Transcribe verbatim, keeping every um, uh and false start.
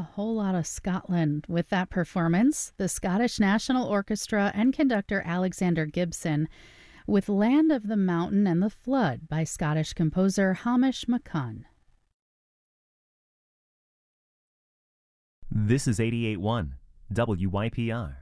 a whole lot of Scotland with that performance. The Scottish National Orchestra and conductor Alexander Gibson with Land of the Mountain and the Flood by Scottish composer Hamish McCunn. This is eighty-eight point one W Y P R.